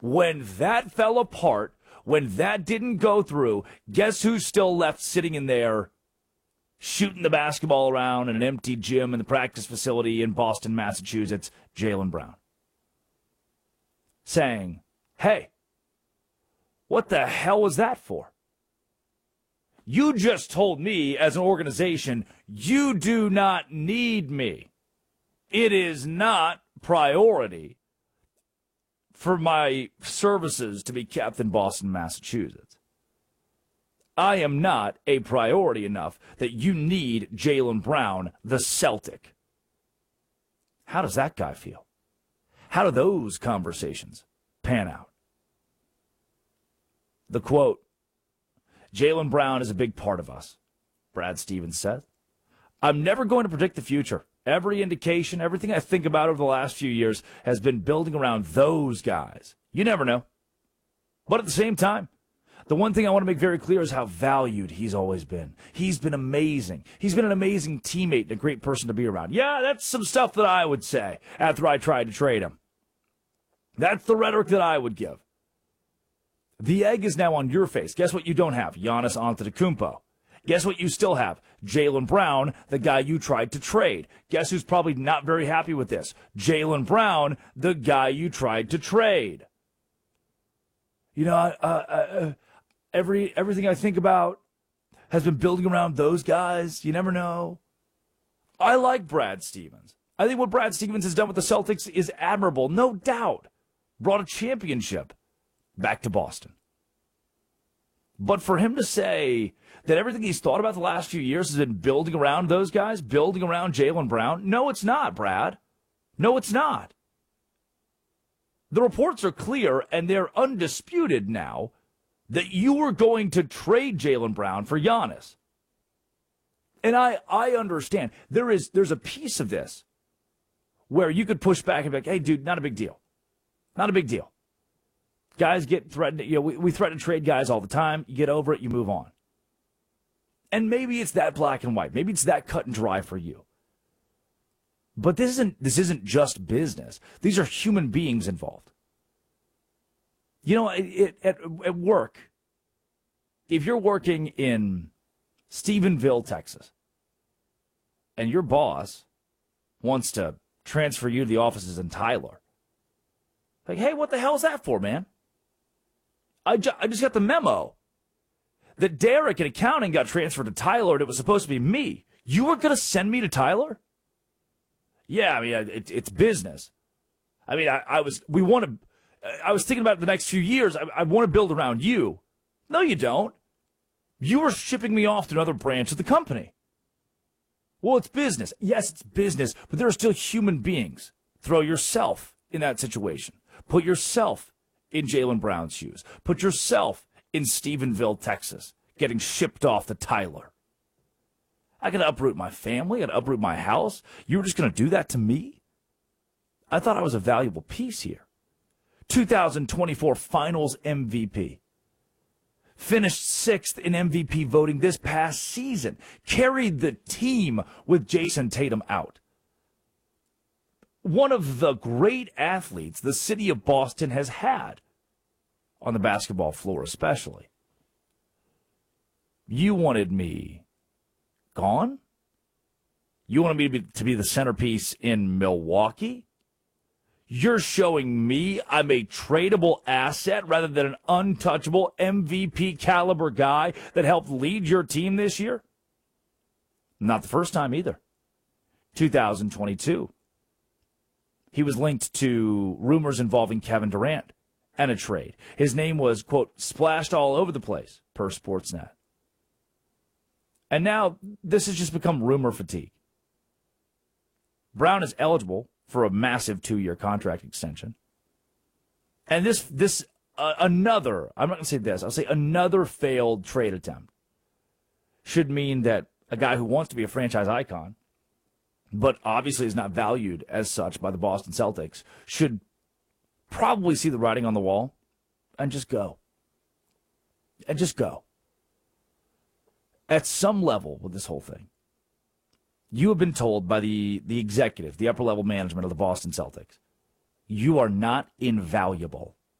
When that fell apart, when that didn't go through, guess who's still left sitting in there shooting the basketball around in an empty gym in the practice facility in Boston, Massachusetts? Jaylen Brown. Saying, hey, what the hell was that for? You just told me as an organization, you do not need me. It is not priority for my services to be kept in Boston, Massachusetts. I am not a priority enough that you need Jaylen Brown, the Celtic. How does that guy feel? How do those conversations pan out? The quote, Jaylen Brown is a big part of us, Brad Stevens said. I'm never going to predict the future. Every indication, everything I think about over the last few years has been building around those guys. You never know. But at the same time, the one thing I want to make very clear is how valued he's always been. He's been amazing. He's been an amazing teammate and a great person to be around. Yeah, that's some stuff that I would say after I tried to trade him. That's the rhetoric that I would give. The egg is now on your face. Guess what you don't have? Giannis Antetokounmpo. Guess what you still have? Jaylen Brown, the guy you tried to trade. Guess who's probably not very happy with this? Jaylen Brown, the guy you tried to trade. You know, everything I think about has been building around those guys. You never know. I like Brad Stevens. I think what Brad Stevens has done with the Celtics is admirable, no doubt. Brought a championship back to Boston. But for him to say that everything he's thought about the last few years has been building around those guys, building around Jaylen Brown, no, it's not, Brad. No, it's not. The reports are clear, and they're undisputed now, that you were going to trade Jaylen Brown for Giannis. And I understand. There's a piece of this where you could push back and be like, hey, dude, not a big deal. Not a big deal. Guys get threatened. You know, we threaten to trade guys all the time. You get over it, you move on. And maybe it's that black and white. Maybe it's that cut and dry for you. But this isn't just business. These are human beings involved. You know, at work, if you're working in Stephenville, Texas, and your boss wants to transfer you to the offices in Tyler, like, hey, what the hell is that for, man? I just got the memo that Derek in accounting got transferred to Tyler and it was supposed to be me. You were going to send me to Tyler? Yeah, I mean, it's business. I mean, I was thinking about the next few years. I want to build around you. No, you don't. You were shipping me off to another branch of the company. Well, it's business. Yes, it's business, but there are still human beings. Throw yourself in that situation. Put yourself in Jaylen Brown's shoes. Put yourself in Stephenville, Texas, getting shipped off to Tyler. I got to uproot my family. I got to uproot my house. You were just going to do that to me? I thought I was a valuable piece here. 2024 Finals MVP. Finished 6th in MVP voting this past season. Carried the team with Jason Tatum out. One of the great athletes the city of Boston has had, on the basketball floor especially. You wanted me gone? You wanted me to be the centerpiece in Milwaukee? You're showing me I'm a tradable asset rather than an untouchable MVP caliber guy that helped lead your team this year? Not the first time either. 2022. He was linked to rumors involving Kevin Durant and a trade. His name was, quote, splashed all over the place, per Sportsnet. And now this has just become rumor fatigue. Brown is eligible for a massive 2-year contract extension. And another, I'm not going to say this, I'll say another failed trade attempt should mean that a guy who wants to be a franchise icon, but obviously is not valued as such by the Boston Celtics, should probably see the writing on the wall and just go. And just go. At some level with this whole thing, you have been told by the executive, the upper-level management of the Boston Celtics, you are not invaluable.